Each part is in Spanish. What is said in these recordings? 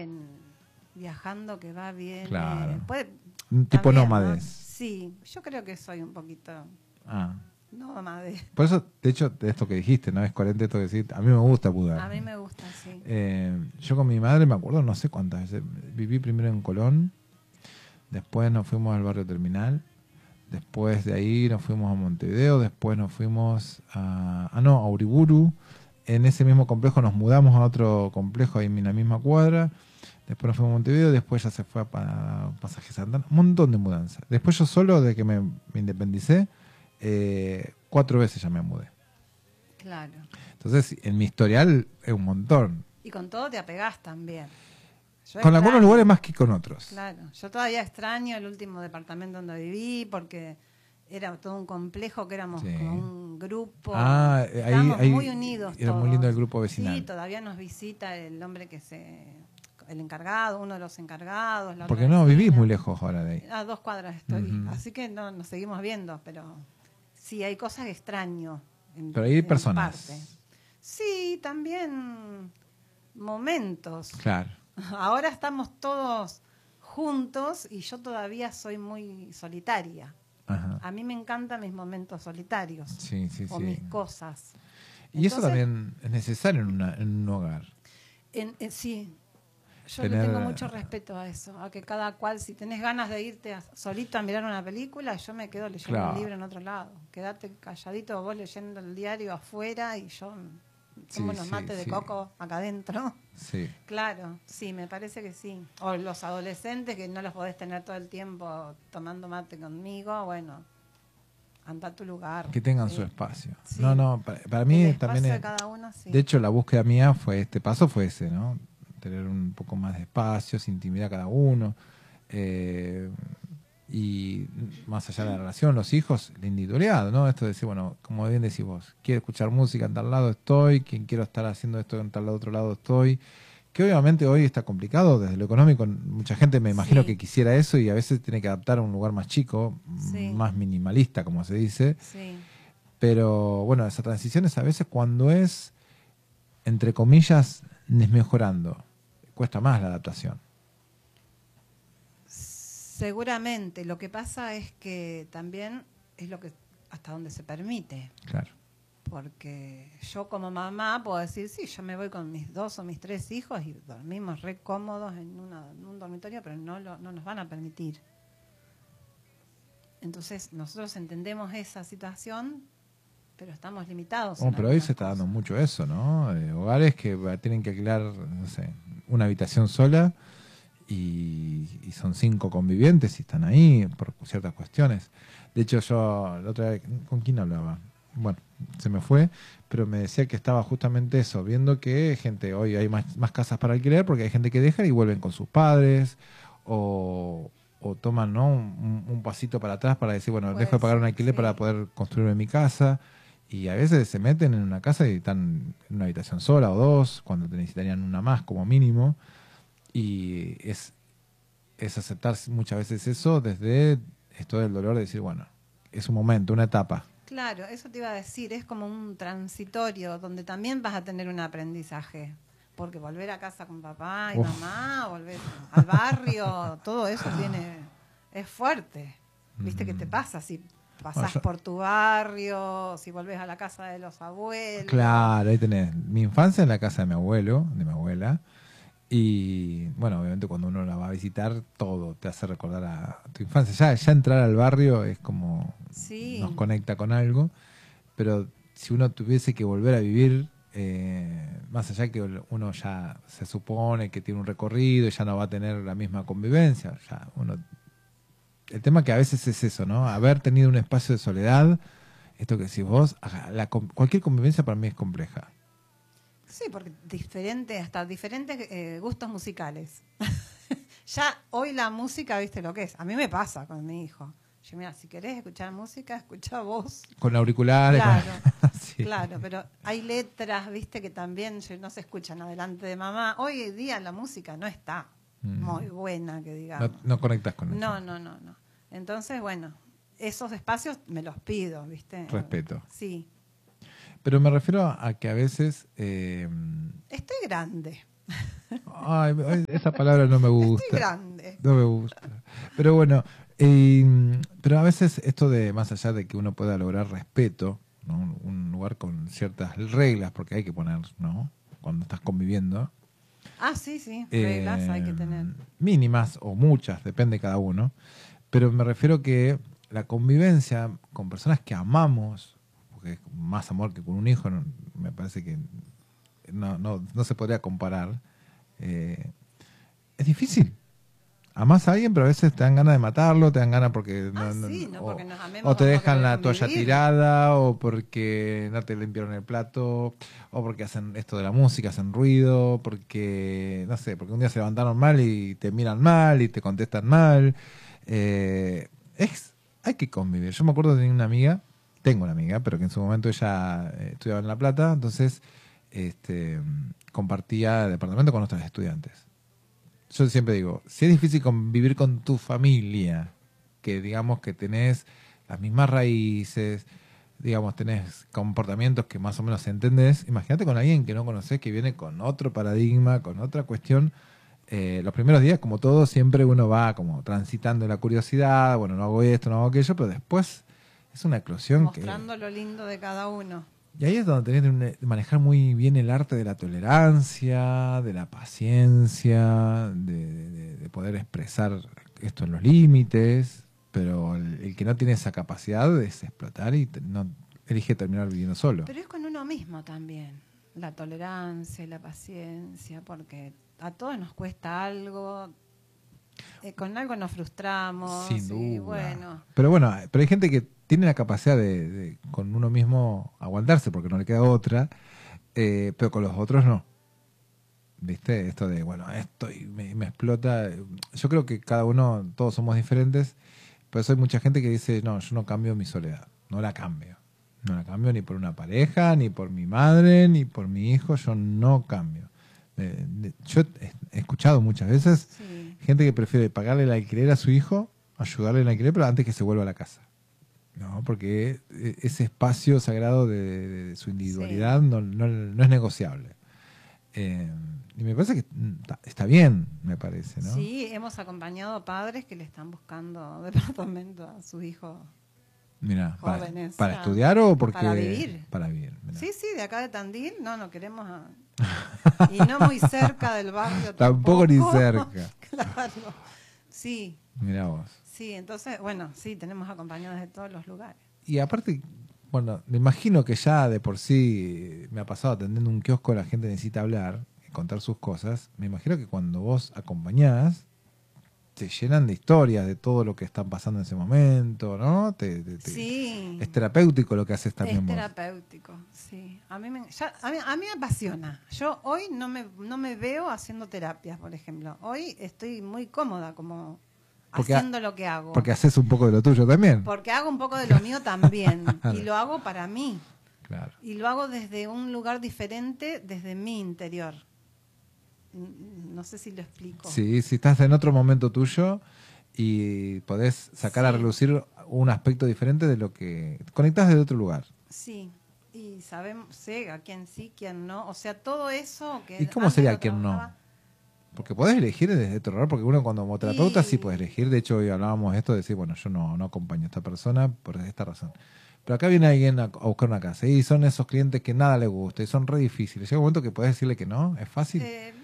viajando, que va bien. Claro. Puede, Un tipo también, nómades. ¿no? Sí, yo creo que soy un poquito nómade. Por eso, de hecho, de esto que dijiste, ¿no? Es coherente esto que decís. A mí me gusta mudarme. A mí me gusta, sí. Yo con mi madre me acuerdo, no sé cuántas veces. Viví primero en Colón, después nos fuimos al barrio Terminal, después de ahí nos fuimos a Montevideo, después nos fuimos a Uriburu. En ese mismo complejo nos mudamos a otro complejo ahí en la misma cuadra. Después nos fuimos a Montevideo, después ya se fue a Pasaje Santana. Un montón de mudanzas. Después yo solo, desde que me independicé, 4 veces ya me mudé. Claro. Entonces, en mi historial es un montón. Y con todo te apegás también. Con algunos lugares más que con otros. Claro. Yo todavía extraño el último departamento donde viví porque era todo un complejo que éramos como un grupo. Estábamos muy unidos. Era todos. Muy lindo el grupo vecinal. Sí, todavía nos visita el hombre el encargado, uno de los encargados. Porque no, vivís muy lejos ahora de ahí. A 2 cuadras estoy. Así que no nos seguimos viendo, pero sí, hay cosas que extraño. Pero hay personas. Parte. Sí, también momentos. Claro. Ahora estamos todos juntos y yo todavía soy muy solitaria. Ajá. A mí me encantan mis momentos solitarios. Sí, mis cosas. Y entonces, eso también es necesario en un hogar. Sí. Yo le tengo mucho respeto a eso, a que cada cual, si tenés ganas de irte solito a mirar una película, yo me quedo leyendo un libro en otro lado. Quedate calladito vos leyendo el diario afuera y yo tomo unos mates de coco acá adentro. Sí. Claro, sí, me parece que sí. O los adolescentes que no los podés tener todo el tiempo tomando mate conmigo, bueno, anda a tu lugar. Que tengan su espacio. Sí. No, para mí también de cada uno, sí. De hecho, la búsqueda mía fue ese, ¿no? Tener un poco más de espacio, sin intimidad cada uno. Y más allá de la relación, los hijos, la individualidad, ¿no? Esto de decir, bueno, como bien decís vos, quiero escuchar música en tal lado estoy, quien quiero estar haciendo esto en tal otro lado estoy. Que obviamente hoy está complicado desde lo económico. Mucha gente me imagino que quisiera eso y a veces tiene que adaptar a un lugar más chico, más minimalista, como se dice. Sí. Pero bueno, esa transición es a veces cuando es, entre comillas, desmejorando. Cuesta más la adaptación. Seguramente. Lo que pasa es que también es lo que hasta donde se permite. Claro. Porque yo como mamá puedo decir, sí, yo me voy con mis 2 o mis 3 hijos y dormimos re cómodos en un dormitorio, pero no nos van a permitir. Entonces nosotros entendemos esa situación, pero estamos limitados. Pero hoy se está dando mucho eso, ¿no? Hogares que tienen que alquilar, no sé, una habitación sola y son 5 convivientes y están ahí por ciertas cuestiones. De hecho, yo la otra vez, ¿con quién hablaba? Bueno, se me fue, pero me decía que estaba justamente eso, viendo que hoy hay más casas para alquiler porque hay gente que deja y vuelven con sus padres o toman, ¿no? un pasito para atrás para decir, bueno, dejo de pagar un alquiler para poder construirme mi casa. Y a veces se meten en una casa y están en una habitación sola o 2, cuando necesitarían una más como mínimo. Y es aceptar muchas veces eso desde esto del dolor de decir, bueno, es un momento, una etapa. Claro, eso te iba a decir, es como un transitorio donde también vas a tener un aprendizaje. Porque volver a casa con papá y mamá, volver al barrio, todo eso es fuerte. ¿Viste qué te pasa si pasás por tu barrio, si volvés a la casa de los abuelos? Claro, ahí tenés mi infancia en la casa de mi abuelo, de mi abuela. Y bueno, obviamente cuando uno la va a visitar, todo te hace recordar a tu infancia. Ya entrar al barrio es como nos conecta con algo. Pero si uno tuviese que volver a vivir, más allá que uno ya se supone que tiene un recorrido y ya no va a tener la misma convivencia, ya uno... El tema que a veces es eso, ¿no? Haber tenido un espacio de soledad, esto que decís vos, cualquier convivencia para mí es compleja. Sí, porque hasta diferentes gustos musicales. Ya hoy la música, viste lo que es. A mí me pasa con mi hijo. Yo, mira, si querés escuchar música, escucha vos. Con auriculares. Claro, sí. Claro, pero hay letras, viste, que también no se escuchan adelante de mamá. Hoy en día la música no está muy buena, que digamos. No conectas con eso. No. Entonces, bueno, esos espacios me los pido, viste. Respeto. Sí. Pero me refiero a que a veces... Estoy grande. Ay, esa palabra no me Estoy gusta. grande. No me gusta. Pero bueno, pero a veces esto de, más allá de que uno pueda lograr respeto, ¿no? Un lugar con ciertas reglas, porque hay que poner, ¿no? Cuando estás conviviendo, Ah, sí, sí, reglas hay que tener. mínimas o muchas, depende de cada uno. Pero me refiero que la convivencia con personas que amamos, porque es más amor que con un hijo, me parece que no se podría comparar. Es difícil. Amás a alguien, pero a veces te dan ganas de matarlo, te dan ganas porque Sí, no porque nos amemos o te vamos a dejan querer la toalla convivir. tirada, o porque no te limpiaron el plato, o porque hacen esto de la música, hacen ruido, porque, no sé, porque un día se levantaron mal y te miran mal y te contestan mal. Hay que convivir. Yo me acuerdo de una amiga, tengo una amiga, pero que en su momento ella estudiaba en La Plata, entonces compartía departamento con otros estudiantes. Yo siempre digo, si es difícil convivir con tu familia, que digamos que tenés las mismas raíces, digamos, tenés comportamientos que más o menos entendés, imagínate con alguien que no conocés, que viene con otro paradigma, con otra cuestión. Los primeros días, como todo, siempre uno va como transitando la curiosidad, bueno, no hago esto, no hago aquello, pero después es una eclosión Mostrando lo lindo de cada uno. y ahí es donde tenés que manejar muy bien el arte de la tolerancia, de la paciencia, de poder expresar esto en los límites, pero el que no tiene esa capacidad es explotar y no elige terminar viviendo solo. Pero es con uno mismo también. La tolerancia y la paciencia, porque a todos nos cuesta algo. Con algo nos frustramos. Sin duda. Y bueno. Pero bueno, pero hay gente que tiene la capacidad de con uno mismo aguantarse porque no le queda otra, pero con los otros no. ¿Viste? Esto de, bueno, esto y me explota. Yo creo que cada uno, todos somos diferentes, pero hay mucha gente que dice, no, yo no cambio mi soledad, no la cambio. No la cambio ni por una pareja, ni por mi madre, ni por mi hijo, yo no cambio. Yo he escuchado muchas veces gente que prefiere pagarle el alquiler a su hijo, ayudarle en el alquiler, pero antes que se vuelva a la casa. No, porque ese espacio sagrado de su individualidad no es negociable. Y me parece que está bien, me parece, ¿no? Sí, hemos acompañado padres que le están buscando departamento a sus hijos. Mira, jóvenes. ¿para estudiar o porque...? Para vivir. Para vivir, mirá. Sí, de acá de Tandil, no queremos... y no muy cerca del barrio tampoco ni cerca. Claro, sí. Mirá vos. Sí, entonces, bueno, sí, tenemos acompañados de todos los lugares. Y aparte, bueno, me imagino que ya de por sí me ha pasado atendiendo un kiosco, la gente necesita hablar y contar sus cosas. Me imagino que cuando vos acompañás, te llenan de historias de todo lo que están pasando en ese momento, ¿no? Sí. Es terapéutico lo que haces también vos. Es terapéutico, sí. A mí me apasiona. Yo hoy no me veo haciendo terapias, por ejemplo. Hoy estoy muy cómoda como haciendo lo que hago. Porque haces un poco de lo tuyo también. Porque hago un poco de lo mío también. Y lo hago para mí. Claro. Y lo hago desde un lugar diferente, desde mi interior. No sé si lo explico. Sí, si estás en otro momento tuyo y podés sacar a relucir un aspecto diferente de lo que conectás desde otro lugar. Sí, y sé a quién sí, quién no. O sea, todo eso que... ¿Y cómo sería quién no? Porque podés elegir desde otro lugar, porque uno como terapeuta sí puede elegir. De hecho, hoy hablábamos de esto, de decir, bueno, yo no acompaño a esta persona por esta razón. Pero acá viene alguien a buscar una casa y son esos clientes que nada le gusta y son re difíciles. Llega un momento que podés decirle que no, es fácil.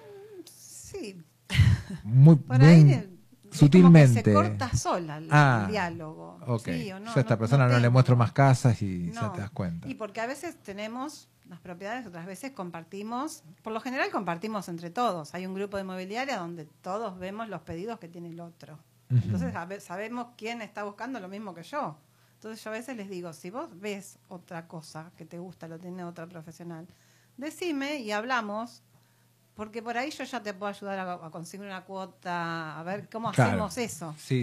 Sí. Muy por ahí sutilmente. Se corta sola el diálogo. Okay. Sí, o no, yo a esta persona no le muestro más casas y ya te das cuenta. Y porque a veces tenemos las propiedades, otras veces compartimos. Por lo general compartimos entre todos. Hay un grupo de mobiliaria donde todos vemos los pedidos que tiene el otro. Uh-huh. Entonces sabemos quién está buscando lo mismo que yo. Entonces yo a veces les digo, si vos ves otra cosa que te gusta, lo tiene otra profesional, decime y hablamos. Porque por ahí yo ya te puedo ayudar a conseguir una cuota, a ver cómo hacemos eso. Sí.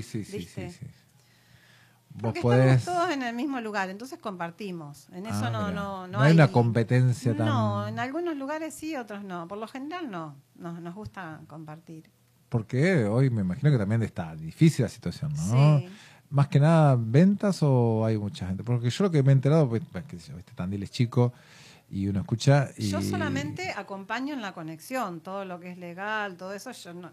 Porque estamos todos en el mismo lugar, entonces compartimos. En eso no hay una competencia tan... No, en algunos lugares sí, otros no. Por lo general no, nos gusta compartir. Porque hoy me imagino que también está difícil la situación, ¿no? Sí. Más que nada, ¿ventas o hay mucha gente? Porque yo lo que me he enterado, pues que Tandil es chico... y uno escucha y... Yo solamente acompaño en la conexión, todo lo que es legal, todo eso, yo